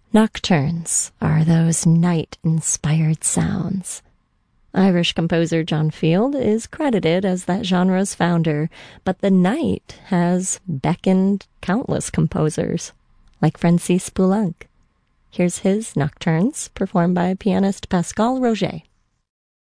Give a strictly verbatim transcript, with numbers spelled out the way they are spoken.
Nocturnes are those night-inspired sounds. Irish composer John Field is credited as that genre's founder, but the night has beckoned countless composers, like Francis Poulenc. Here's his Nocturnes, performed by pianist Pascal Roger.